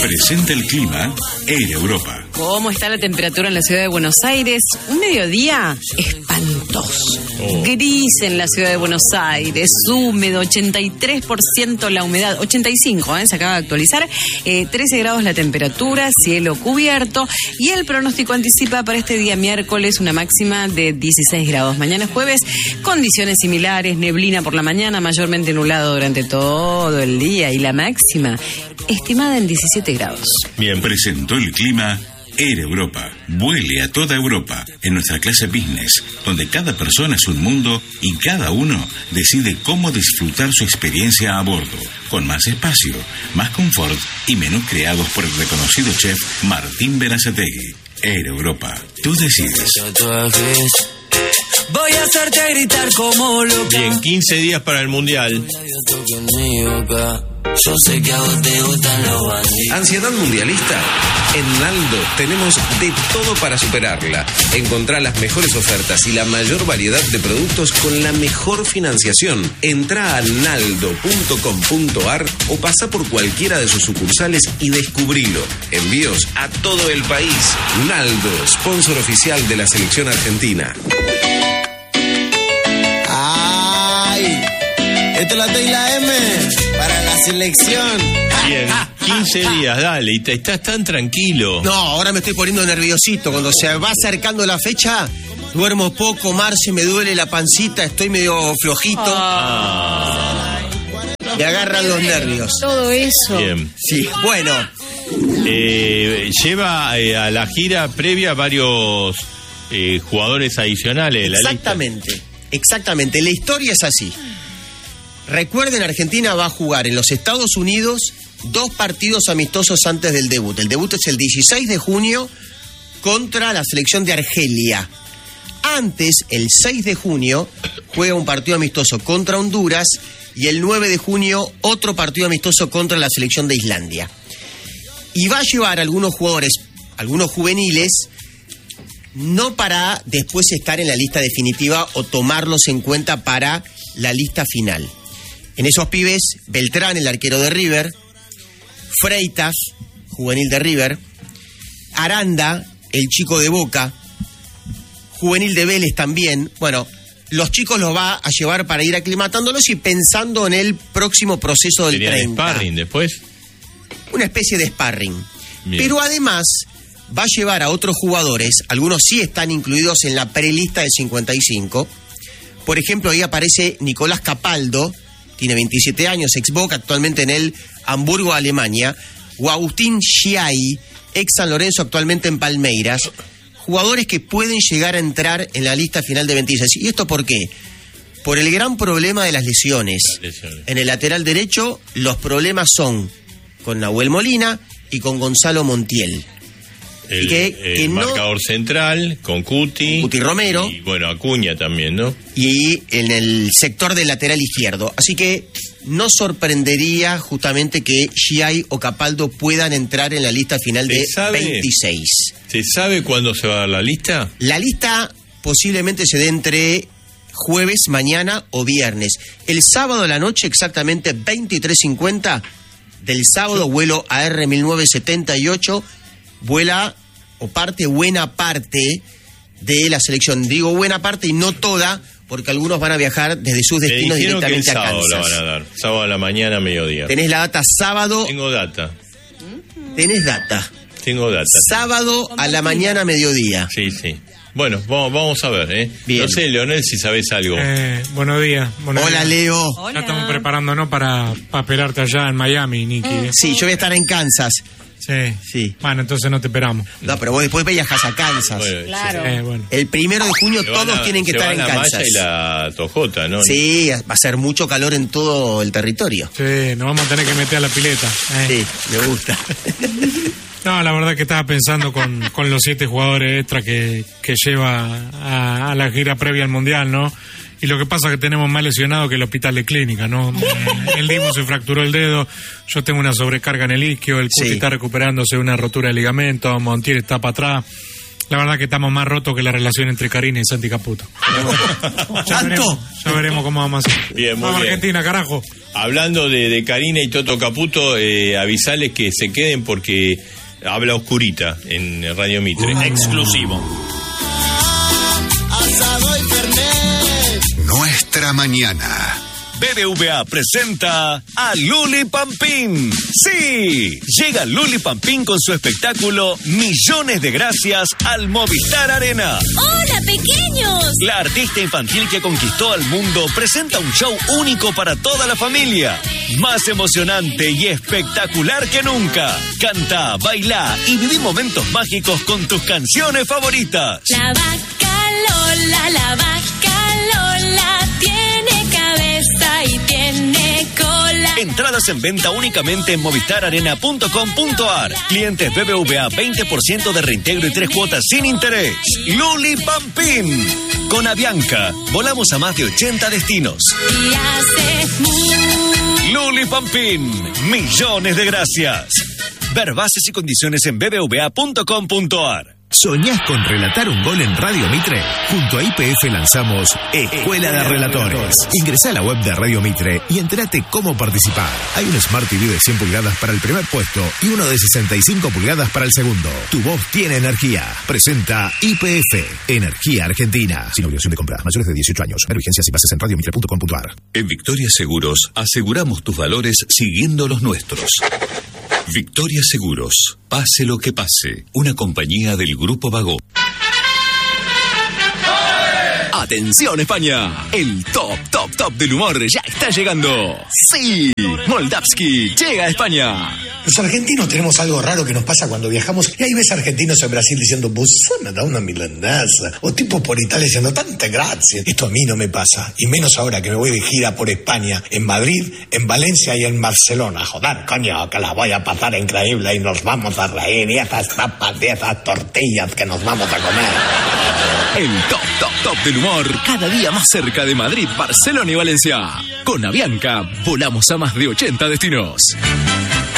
Presenta el clima en Europa. ¿Cómo está la temperatura en la ciudad de Buenos Aires? Un mediodía espantoso. Gris en la ciudad de Buenos Aires, húmedo, 83% la humedad, 85%, se acaba de actualizar, 13 grados la temperatura, cielo cubierto, y el pronóstico anticipa para este día miércoles una máxima de 16 grados. Mañana jueves, condiciones similares, neblina por la mañana, mayormente nublado durante todo el día, y la máxima estimada en 17 grados. Bien, presentó el clima Air Europa. Vuele a toda Europa en nuestra clase business, donde cada persona es un mundo y cada uno decide cómo disfrutar su experiencia a bordo, con más espacio, más confort y menús creados por el reconocido chef Martín Berazategui. Air Europa, tú decides. Voy a hacerte gritar como loca. Bien, 15 días para el Mundial. Yo sé que a vos te gustan los bandidos. ¿Ansiedad mundialista? En Naldo tenemos de todo para superarla. Encontrá las mejores ofertas y la mayor variedad de productos con la mejor financiación. Entrá a naldo.com.ar o pasa por cualquiera de sus sucursales y descubrilo. Envíos a todo el país. Naldo, sponsor oficial de la selección argentina. ¡Ay! Esta es la T y la M para la selección. Bien, 15 días, dale, y estás tan tranquilo. No, ahora me estoy poniendo nerviosito. Cuando se va acercando la fecha, duermo poco, Marce, me duele la pancita, estoy medio flojito. Me agarran los nervios. Todo eso. Bien. Sí, bueno. Lleva a la gira previa varios jugadores adicionales de la Exactamente, lista. exactamente. La historia es así. Recuerden, Argentina va a jugar en los Estados Unidos 2 partidos amistosos antes del debut. El debut es el 16 de junio contra la selección de Argelia. Antes, el 6 de junio, juega un partido amistoso contra Honduras y el 9 de junio otro partido amistoso contra la selección de Islandia. Y va a llevar a algunos jugadores, algunos juveniles, no para después estar en la lista definitiva o tomarlos en cuenta para la lista final. En esos pibes, Beltrán, el arquero de River, Freitas, juvenil de River, Aranda, el chico de Boca, juvenil de Vélez también. Bueno, los chicos los va a llevar para ir aclimatándolos y pensando en el próximo proceso del 30. Sparring después. Una especie de sparring. Bien. Pero además va a llevar a otros jugadores, algunos sí están incluidos en la prelista del 55. Por ejemplo, ahí aparece Nicolás Capaldo, tiene 27 años, ex Boca, actualmente en el Hamburgo, Alemania. O Agustín Giai, ex San Lorenzo, actualmente en Palmeiras. Jugadores que pueden llegar a entrar en la lista final de 26. ¿Y esto por qué? Por el gran problema de las lesiones. En el lateral derecho, los problemas son con Nahuel Molina y con Gonzalo Montiel. El marcador central con Cuti Romero y bueno, Acuña también, ¿no? Y en el sector del lateral izquierdo. Así que no sorprendería justamente que Giai o Capaldo puedan entrar en la lista final de 26. ¿Se sabe cuándo se va a dar la lista? La lista posiblemente se dé entre jueves, mañana o viernes. El sábado a la noche, exactamente 23:50 del sábado, vuelo AR 1978, vuela o parte buena parte de la selección. Digo buena parte y no toda, porque algunos van a viajar desde sus destinos directamente a Kansas. El sábado la van a dar, sábado a la mañana, mediodía. ¿Tenés la data sábado? Tengo data. ¿Tenés data? Tengo data. Sábado a la mañana, mediodía. Sí, sí. Bueno, vamos a ver, ¿eh? Bien. No sé, Leonel, si sabés algo. Buenos días. Hola, Leo. Hola. Ya estamos preparándonos para pelarte allá en Miami, Nicky. Sí, yo voy a estar en Kansas. Sí. Bueno, entonces no te esperamos. No, pero vos después viajas a Kansas. Bueno, Claro. Bueno. El 1 de junio todos tienen que estar en la Kansas. malla y la tojota, ¿no? Sí, va a ser mucho calor en todo el territorio. Sí, nos vamos a tener que meter a la pileta. Sí, me gusta. No, la verdad que estaba pensando con los 7 jugadores extra que lleva a la gira previa al Mundial, ¿no? Y lo que pasa es que tenemos más lesionados que el hospital de clínica, ¿no? El Dibu se fracturó el dedo, yo tengo una sobrecarga en el isquio, el Cuti está recuperándose de una rotura de ligamento, Montiel está para atrás. La verdad que estamos más rotos que la relación entre Karina y Santi Caputo. Ya veremos cómo vamos a hacer. Bien, muy vamos bien. Argentina, carajo. Hablando de Karina y Toto Caputo, avisales que se queden porque habla Oscurita en Radio Mitre. Exclusivo. Nuestra mañana. BBVA presenta a Luli Pampín. Sí, llega Luli Pampín con su espectáculo Millones de Gracias al Movistar Arena. ¡Hola, pequeños! La artista infantil que conquistó al mundo presenta un show único para toda la familia. Más emocionante y espectacular que nunca. Canta, baila y viví momentos mágicos con tus canciones favoritas. La vaca Lola tiene cabeza y tiene cola. Entradas en venta únicamente en movistararena.com.ar. Clientes BBVA 20% de reintegro y 3 cuotas sin interés. Luli Pampín. Con Avianca, volamos a más de 80 destinos. Y hace Luli Pampín. Millones de gracias. Ver bases y condiciones en bbva.com.ar. ¿Soñás con relatar un gol en Radio Mitre? Junto a YPF lanzamos Escuela de Relatores. Ingresá a la web de Radio Mitre y entérate cómo participar. Hay un Smart TV de 100 pulgadas para el primer puesto y uno de 65 pulgadas para el segundo. Tu voz tiene energía. Presenta YPF, Energía Argentina. Sin obligación de compra. Mayores de 18 años. Ver vigencias y bases en radiomitre.com.ar. En Victoria Seguros aseguramos tus valores siguiendo los nuestros. Victoria Seguros, pase lo que pase, una compañía del Grupo Vago. Atención España, el top del humor ya está llegando. Sí, Moldavsky llega a España. Los argentinos tenemos algo raro que nos pasa cuando viajamos y ahí ves argentinos en Brasil diciendo "Bussona da una milanesa" o tipos por Italia diciendo "tante grazie". Esto a mí no me pasa, y menos ahora que me voy de gira por España, en Madrid, en Valencia y en Barcelona. Joder, coño, que la voy a pasar increíble y nos vamos a reír y esas tapas y esas tortillas que nos vamos a comer. El top del humor, cada día más cerca de Madrid, Barcelona y Valencia. Con Avianca, volamos a más de 80 destinos.